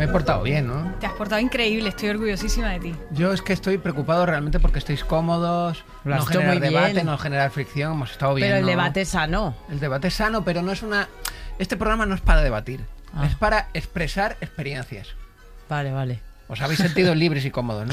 Me he portado bien, ¿no? Te has portado increíble, estoy orgullosísima de ti. Yo es que estoy preocupado realmente porque estáis cómodos, Lo has no hecho generar muy debate, bien. no generar fricción, hemos estado bien. Pero el ¿no? debate es sano. El debate es sano, pero no es una... Este programa no es para debatir, es para expresar experiencias. Vale, vale. Os habéis sentido libres y cómodos, ¿no?